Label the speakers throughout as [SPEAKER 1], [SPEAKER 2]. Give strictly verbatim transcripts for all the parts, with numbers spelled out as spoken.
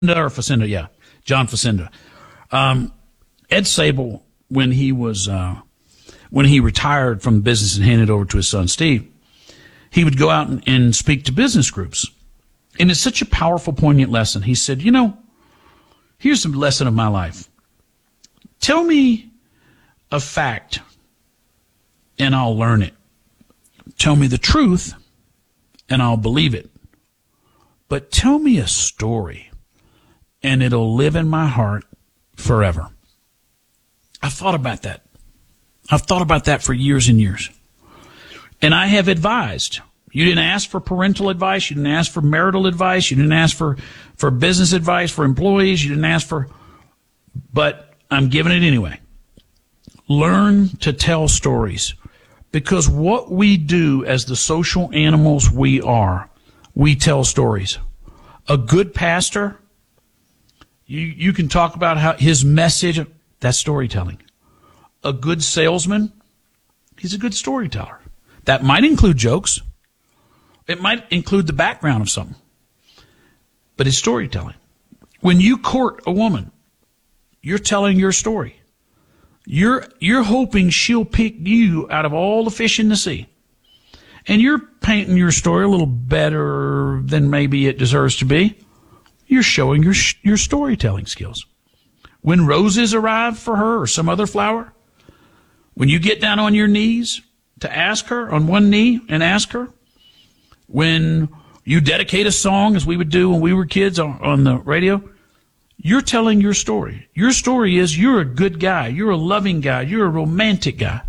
[SPEAKER 1] or Facenda, yeah, John Facenda. Um, Ed Sable, when he was uh, when he retired from the business and handed it over to his son Steve, he would go out and, and speak to business groups, and it's such a powerful, poignant lesson. He said, "You know, here's the lesson of my life. Tell me a fact, and I'll learn it. Tell me the truth, and I'll believe it. But tell me a story, and it'll live in my heart forever." I've thought about that. I've thought about that for years and years. And I have advised. You didn't ask for parental advice. You didn't ask for marital advice. You didn't ask for, for business advice for employees. You didn't ask for, but I'm giving it anyway. Learn to tell stories, because what we do as the social animals we are, we tell stories. A good pastor, you, you can talk about how his message, that's storytelling. A good salesman, he's a good storyteller. That might include jokes. It might include the background of something. But it's storytelling. When you court a woman, you're telling your story. You're, you're hoping she'll pick you out of all the fish in the sea. And you're painting your story a little better than maybe it deserves to be. You're showing your, your storytelling skills. When roses arrive for her or some other flower, when you get down on your knees to ask her, on one knee and ask her, when you dedicate a song, as we would do when we were kids on, on the radio, you're telling your story. Your story is you're a good guy. You're a loving guy. You're a romantic guy.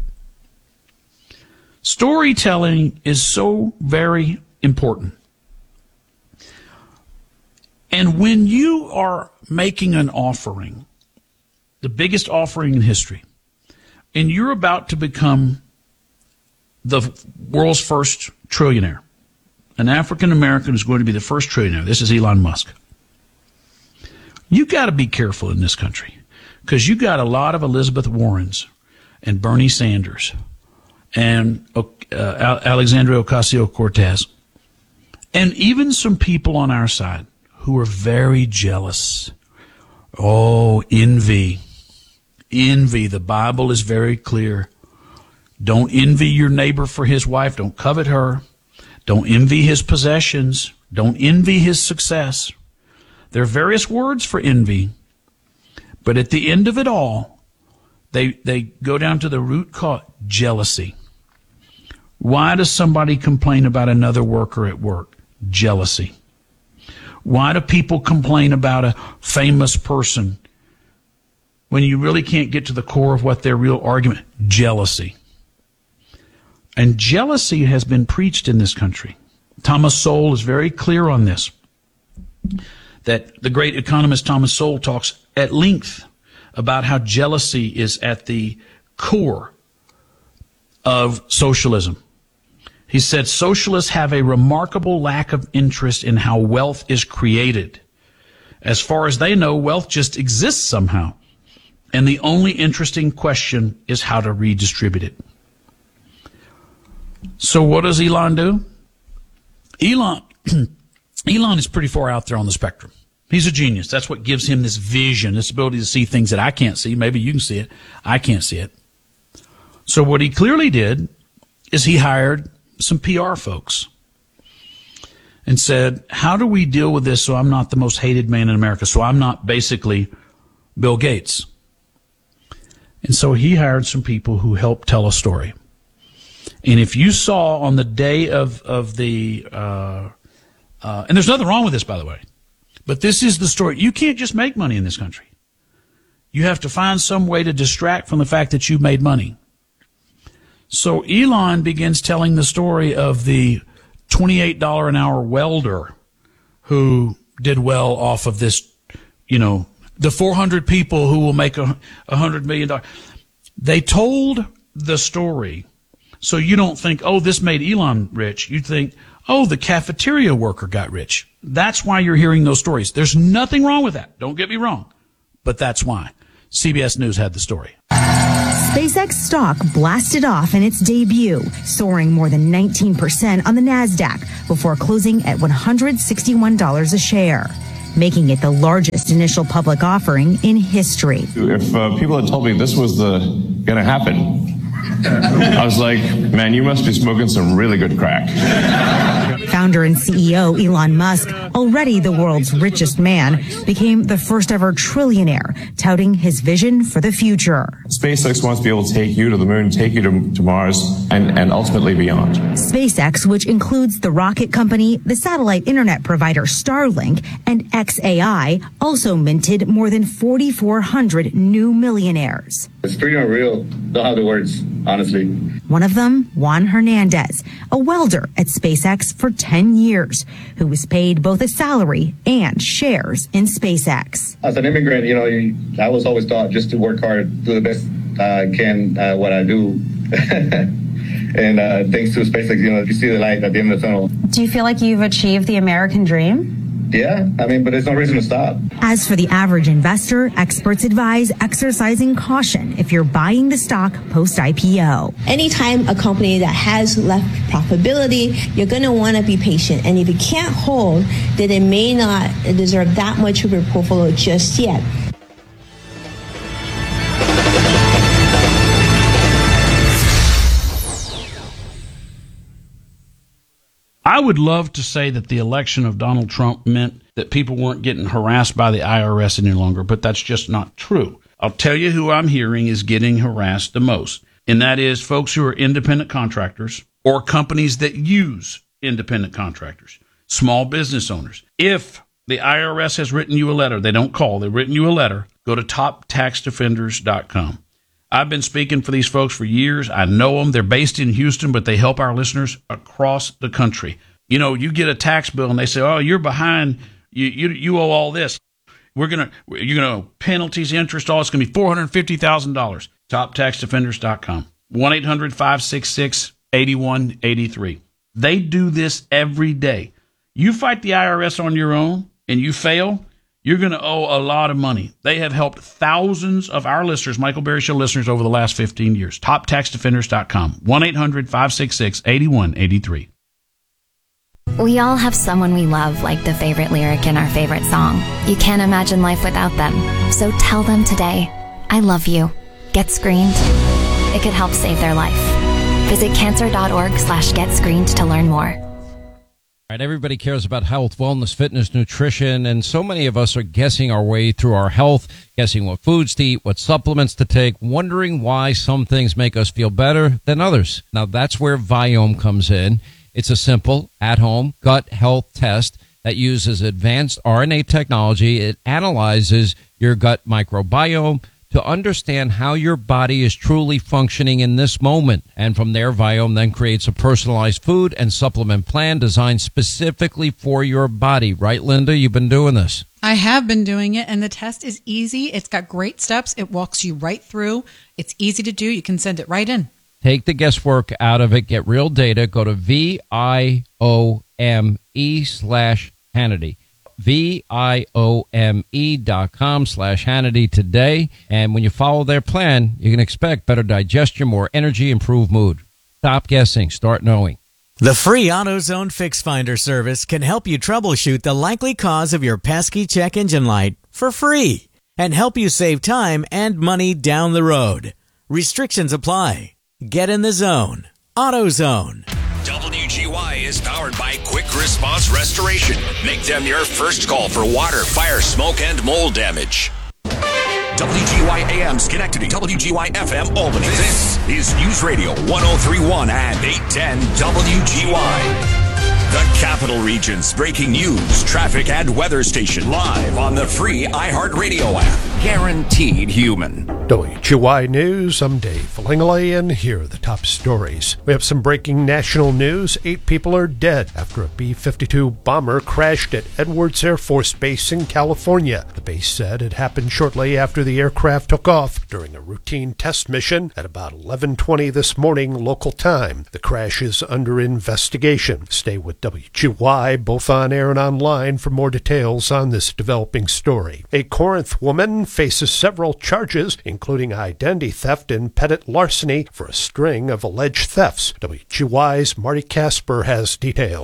[SPEAKER 1] Storytelling is so very important. And when you are making an offering, the biggest offering in history, and you're about to become the world's first trillionaire, an African American is going to be the first trillionaire. This is Elon Musk. You got to be careful in this country, because you got a lot of Elizabeth Warrens and Bernie Sanders and uh, Alexandria Ocasio-Cortez, and even some people on our side who are very jealous. Oh, envy. Envy. The Bible is very clear. Don't envy your neighbor for his wife. Don't covet her. Don't envy his possessions. Don't envy his success. There are various words for envy, but at the end of it all, they they go down to the root cause, jealousy. Why does somebody complain about another worker at work? Jealousy. Why do people complain about a famous person when you really can't get to the core of what their real argument? Jealousy. And jealousy has been preached in this country. Thomas Sowell is very clear on this, that the great economist Thomas Sowell talks at length about how jealousy is at the core of socialism. He said, socialists have a remarkable lack of interest in how wealth is created. As far as they know, wealth just exists somehow. And the only interesting question is how to redistribute it. So what does Elon do? Elon, Elon is pretty far out there on the spectrum. He's a genius. That's what gives him this vision, this ability to see things that I can't see. Maybe you can see it. I can't see it. So what he clearly did is he hired some P R folks and said, how do we deal with this so I'm not the most hated man in America, so I'm not basically Bill Gates? And so he hired some people who helped tell a story. And if you saw on the day of, of the, uh, uh, and there's nothing wrong with this, by the way, but this is the story. You can't just make money in this country. You have to find some way to distract from the fact that you've made money. So Elon begins telling the story of the twenty-eight dollars an hour welder who did well off of this, you know, the four hundred people who will make a one hundred million dollars. They told the story so you don't think, oh, this made Elon rich. You think, oh, the cafeteria worker got rich. That's why you're hearing those stories. There's nothing wrong with that. Don't get me wrong. But that's why. C B S News had the story.
[SPEAKER 2] SpaceX stock blasted off in its debut, soaring more than nineteen percent on the NASDAQ before closing at one hundred sixty-one dollars a share. making it the largest initial public offering in history.
[SPEAKER 3] If uh, people had told me this was the going to happen, I was like, man, you must be smoking some really good crack.
[SPEAKER 2] Founder and C E O Elon Musk, already the world's richest man, became the first ever trillionaire, touting his vision for the future.
[SPEAKER 3] SpaceX wants to be able to take you to the moon, take you to, to Mars, and, and ultimately beyond.
[SPEAKER 2] SpaceX, which includes the rocket company, the satellite internet provider Starlink, and X A I, also minted more than forty-four hundred new millionaires.
[SPEAKER 4] It's pretty unreal. Don't have the words, honestly.
[SPEAKER 2] One of them, Juan Hernandez, a welder at SpaceX for ten years, who was paid both a salary and shares in SpaceX.
[SPEAKER 4] As an immigrant, you know, you, I was always taught just to work hard, do the best I uh, can, uh, what I do. And uh, thanks to SpaceX, you know, you see the light at the end of the tunnel.
[SPEAKER 2] Do you feel like you've achieved the American dream?
[SPEAKER 4] Yeah, I mean, but there's no reason to stop.
[SPEAKER 2] As for the average investor, experts advise exercising caution if you're buying the stock post-I P O.
[SPEAKER 5] Anytime a company that has left profitability, you're going to want to be patient. And if you can't hold, then it may not deserve that much of your portfolio just yet.
[SPEAKER 1] I would love to say that the election of Donald Trump meant that people weren't getting harassed by the I R S any longer, but that's just not true. I'll tell you who I'm hearing is getting harassed the most, and that is folks who are independent contractors or companies that use independent contractors, small business owners. If the I R S has written you a letter, they don't call, they've written you a letter, go to top tax defenders dot com. I've been speaking for these folks for years. I know them. They're based in Houston, but they help our listeners across the country. You know, you get a tax bill and they say, oh, you're behind. You you, you owe all this. We're going to, you're going to penalties, interest, all. It's going to be four hundred fifty thousand dollars. top tax defenders dot com. one eight hundred five six six eight one eight three. They do this every day. You fight the I R S on your own and you fail, you're going to owe a lot of money. They have helped thousands of our listeners, Michael Berry Show listeners, over the last fifteen years. top tax defenders dot com. one eight hundred five six six eight one eight three.
[SPEAKER 6] We all have someone we love, like the favorite lyric in our favorite song. You can't imagine life without them. So tell them today, I love you. Get screened. It could help save their life. Visit cancer.org slash get screened to learn more.
[SPEAKER 7] Right, everybody cares about health, wellness, fitness, nutrition, and so many of us are guessing our way through our health, guessing what foods to eat, what supplements to take, wondering why some things make us feel better than others. Now, that's where Viome comes in. It's a simple, at-home gut health test that uses advanced R N A technology. It analyzes your gut microbiome to understand how your body is truly functioning in this moment. And from there, Viome then creates a personalized food and supplement plan designed specifically for your body. Right, Linda? You've been doing this.
[SPEAKER 8] I have been doing it, and the test is easy. It's got great steps. It walks you right through. It's easy to do. You can send it right in.
[SPEAKER 7] Take the guesswork out of it. Get real data. Go to V I O M E slash Hannity. V I O M E dot com slash Hannity today. And when you follow their plan, you can expect better digestion, more energy, improved mood. Stop guessing. Start knowing.
[SPEAKER 9] The free AutoZone Fix Finder service can help you troubleshoot the likely cause of your pesky check engine light for free and help you save time and money down the road. Restrictions apply. Get in the zone. AutoZone.
[SPEAKER 10] W G Y is powered by Quick Response Restoration. Make them your first call for water, fire, smoke, and mold damage. W G Y A M Schenectady, W G Y F M Albany. This is News Radio one oh three point one and eight ten W G Y. The Capital Region's breaking news, traffic, and weather station live on the free iHeartRadio app. Guaranteed human.
[SPEAKER 11] W G Y News, I'm Dave Langley, and here are the top stories. We have some breaking national news. Eight people are dead after a B fifty-two bomber crashed at Edwards Air Force Base in California. The base said it happened shortly after the aircraft took off during a routine test mission at about eleven twenty this morning local time. The crash is under investigation. Stay with W G Y, both on air and online, for more details on this developing story. A Corinth woman faces several charges, including identity theft and petty larceny, for a string of alleged thefts. W G Y's Marty Casper has details.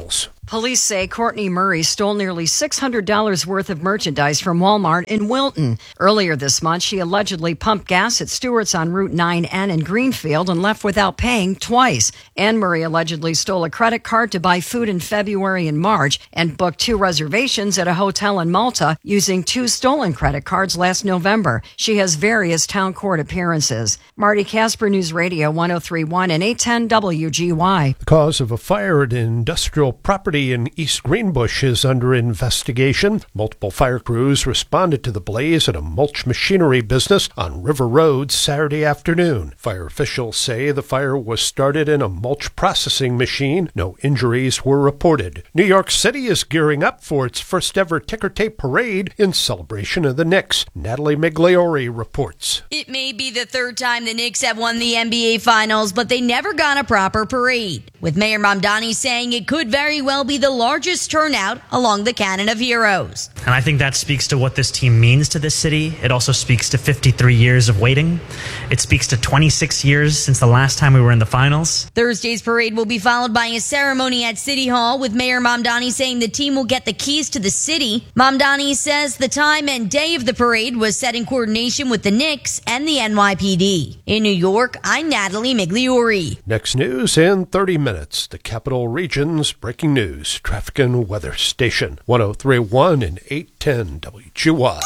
[SPEAKER 12] Police say Courtney Murray stole nearly six hundred dollars worth of merchandise from Walmart in Wilton. Earlier this month, she allegedly pumped gas at Stewart's on Route nine N in Greenfield and left without paying twice. Ann Murray allegedly stole a credit card to buy food in February and March and booked two reservations at a hotel in Malta using two stolen credit cards last November. She has various town court appearances. Marty Casper, News Radio one oh three point one and eight ten W G Y.
[SPEAKER 11] The cause of a fire at an industrial property in East Greenbush is under investigation. Multiple fire crews responded to the blaze at a mulch machinery business on River Road Saturday afternoon. Fire officials say the fire was started in a mulch processing machine. No injuries were reported. New York City is gearing up for its first ever ticker tape parade in celebration of the Knicks. Natalie Migliori reports.
[SPEAKER 13] It may be the third time the Knicks have won the N B A Finals, but they never got a proper parade, with Mayor Mamdani saying it could very well be the largest turnout along the Canon of Heroes.
[SPEAKER 14] And I think that speaks to what this team means to this city. It also speaks to fifty-three years of waiting. It speaks to twenty-six years since the last time we were in the finals.
[SPEAKER 13] Thursday's parade will be followed by a ceremony at City Hall, with Mayor Mamdani saying the team will get the keys to the city. Mamdani says the time and day of the parade was set in coordination with the Knicks and the N Y P D. In New York, I'm Natalie Migliori.
[SPEAKER 11] Next news in thirty minutes. The Capital Region's breaking news, traffic and weather station. one oh three point one and eight ten W G Y.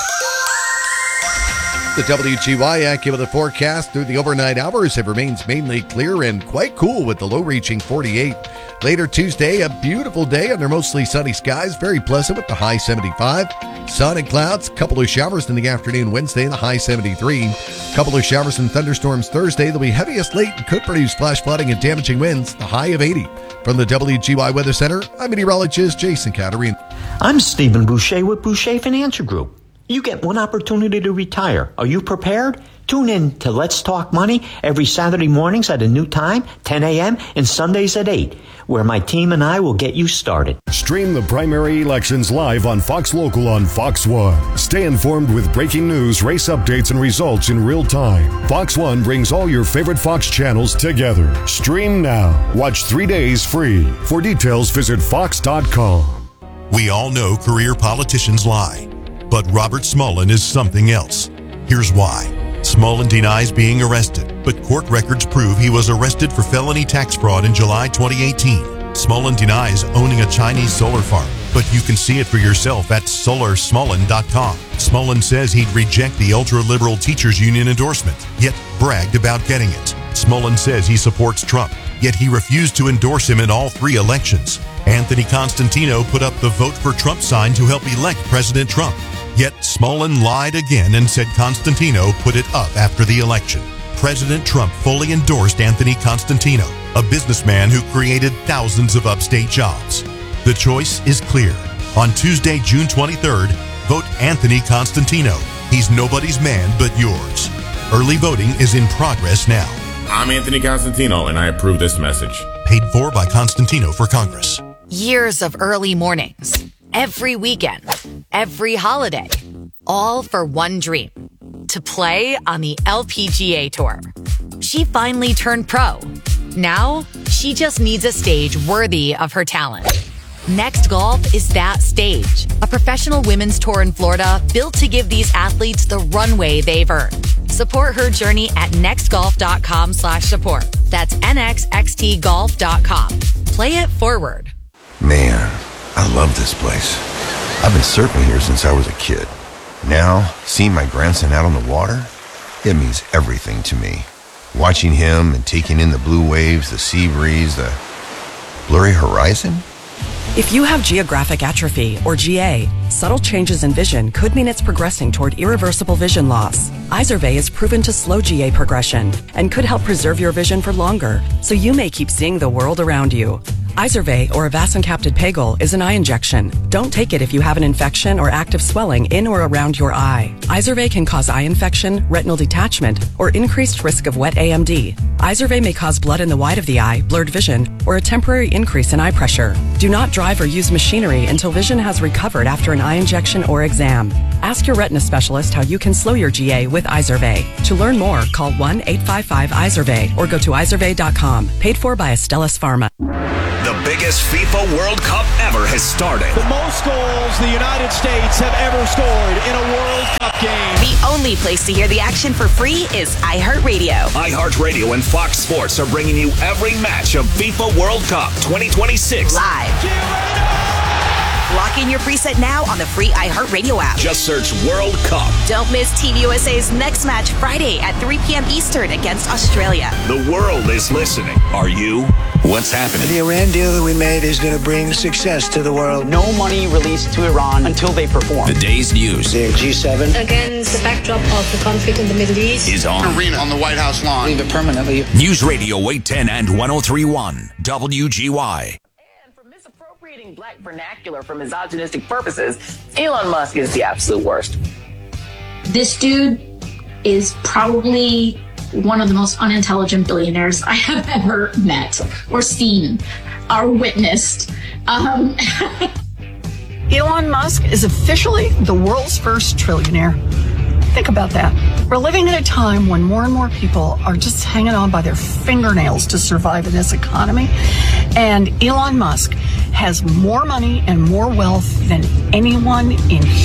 [SPEAKER 15] The W G Y AccuWeather forecast through the overnight hours, it remains mainly clear and quite cool with the low reaching forty-eight. Later Tuesday, a beautiful day under mostly sunny skies, very pleasant with the high seventy-five. Sun and clouds, couple of showers in the afternoon Wednesday, the high seventy-three. Couple of showers and thunderstorms Thursday. They'll be heaviest late and could produce flash flooding and damaging winds, the high of eighty. From the W G Y Weather Center, I'm meteorologist Jason Caterine.
[SPEAKER 16] I'm Stephen Boucher with Boucher Financial Group. You get one opportunity to retire. Are you prepared? Tune in to Let's Talk Money every Saturday mornings at a new time, ten a.m., and Sundays at eight, where my team and I will get you started.
[SPEAKER 17] Stream the primary elections live on Fox Local on Fox One. Stay informed with breaking news, race updates, and results in real time. Fox One brings all your favorite Fox channels together. Stream now. Watch three days free. For details, visit fox dot com.
[SPEAKER 18] We all know career politicians lie, but Robert Smullen is something else. Here's why. Smullen denies being arrested, but court records prove he was arrested for felony tax fraud in July twenty eighteen. Smullen denies owning a Chinese solar farm, but you can see it for yourself at solar smullen dot com. Smullen says he'd reject the ultra-liberal teachers union endorsement, yet bragged about getting it. Smullen says he supports Trump, yet he refused to endorse him in all three elections. Anthony Constantino put up the Vote for Trump sign to help elect President Trump. Yet Smullen lied again and said Constantino put it up after the election. President Trump fully endorsed Anthony Constantino, a businessman who created thousands of upstate jobs. The choice is clear. On Tuesday, June twenty-third, vote Anthony Constantino. He's nobody's man but yours. Early voting is in progress now.
[SPEAKER 19] I'm Anthony Constantino, and I approve this message.
[SPEAKER 18] Paid for by Constantino for Congress.
[SPEAKER 20] Years of early mornings, every weekend, every holiday, all for one dream, to play on the L P G A Tour. She finally turned pro. Now, she just needs a stage worthy of her talent. Next Golf is that stage, a professional women's tour in Florida built to give these athletes the runway they've earned. Support her journey at next golf dot com slash support. That's N X X T golf dot com. Play it forward.
[SPEAKER 21] Man, I love this place. I've been surfing here since I was a kid. Now, seeing my grandson out on the water, it means everything to me. Watching him and taking in the blue waves, the sea breeze, the blurry horizon.
[SPEAKER 22] If you have geographic atrophy, or G A, subtle changes in vision could mean it's progressing toward irreversible vision loss. Izervay is proven to slow G A progression and could help preserve your vision for longer, so you may keep seeing the world around you. Izervay, or avacincaptad pegol, is an eye injection. Don't take it if you have an infection or active swelling in or around your eye. Izervay can cause eye infection, retinal detachment, or increased risk of wet A M D. Izervay may cause blood in the white of the eye, blurred vision, or a temporary increase in eye pressure. Do not drive or use machinery until vision has recovered after an eye injection or exam. Ask your retina specialist how you can slow your G A with Izervay. To learn more, call one eight five five Izervay or go to izervay dot com. Paid for by Astellas Pharma.
[SPEAKER 10] The Big biggest FIFA World Cup ever has started.
[SPEAKER 3] The most goals the United States have ever scored in a World Cup game.
[SPEAKER 4] The only place to hear the action for free is iHeartRadio.
[SPEAKER 10] iHeartRadio and Fox Sports are bringing you every match of FIFA World Cup twenty twenty-six.
[SPEAKER 4] Live. Lock in your preset now on the free iHeartRadio app.
[SPEAKER 10] Just search World Cup.
[SPEAKER 4] Don't miss Team U S A's next match Friday at three p.m. Eastern against Australia.
[SPEAKER 10] The world is listening. Are you? What's happening?
[SPEAKER 23] The Iran deal that we made is going to bring success to the world. No money released to Iran until they perform.
[SPEAKER 10] The day's news.
[SPEAKER 23] The G seven.
[SPEAKER 24] Against the backdrop of the conflict in the Middle East.
[SPEAKER 10] Is on.
[SPEAKER 23] Arena on the White House lawn. Leave it permanently.
[SPEAKER 10] News Radio eight ten and one oh three point one W G Y.
[SPEAKER 25] Appropriating black vernacular for misogynistic purposes, Elon Musk is the absolute worst.
[SPEAKER 26] This dude is probably one of the most unintelligent billionaires I have ever met or seen or witnessed. Um,
[SPEAKER 27] Elon Musk is officially the world's first trillionaire. Think about that. We're living in a time when more and more people are just hanging on by their fingernails to survive in this economy. And Elon Musk has more money and more wealth than anyone in